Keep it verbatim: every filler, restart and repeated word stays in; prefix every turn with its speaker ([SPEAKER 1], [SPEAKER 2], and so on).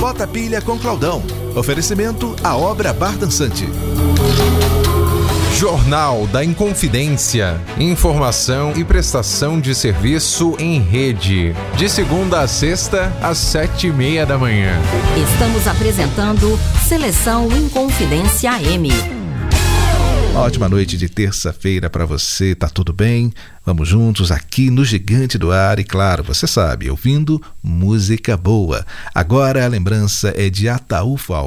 [SPEAKER 1] Bota pilha com Claudão. Oferecimento A Obra Bar Dançante.
[SPEAKER 2] Jornal da Inconfidência. Informação e prestação de serviço em rede. De segunda a sexta, às sete e meia da manhã.
[SPEAKER 3] Estamos apresentando Seleção Inconfidência A M.
[SPEAKER 1] Uma ótima noite de terça-feira para você, tá tudo bem? Vamos juntos aqui no Gigante do Ar e, claro, você sabe, ouvindo música boa. Agora a lembrança é de Ataúfo Alves.